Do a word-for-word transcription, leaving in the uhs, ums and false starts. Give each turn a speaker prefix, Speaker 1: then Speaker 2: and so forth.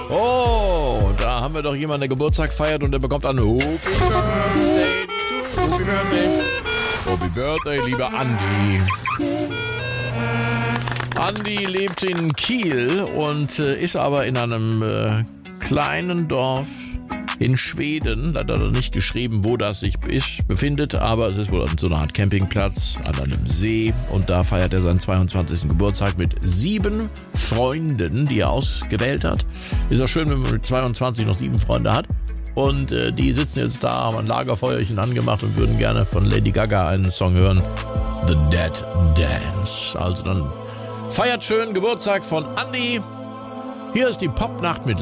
Speaker 1: Oh, da haben wir doch jemanden, der Geburtstag feiert und der bekommt an Happy Birthday to Happy Birthday. Happy Birthday, lieber Andi. Andi lebt in Kiel und äh, ist aber in einem äh, kleinen Dorf in Schweden. Da hat er nicht geschrieben, wo das sich ist, befindet, aber es ist wohl so eine Art Campingplatz an einem See. Und da feiert er seinen zweiundzwanzigsten Geburtstag mit sieben Freunden, die er ausgewählt hat. Ist auch schön, wenn man mit zweiundzwanzig noch sieben Freunde hat. Und äh, die sitzen jetzt da, haben ein Lagerfeuerchen angemacht und würden gerne von Lady Gaga einen Song hören. The Dead Dance. Also dann feiert schön Geburtstag von Andi. Hier ist die Popnacht mit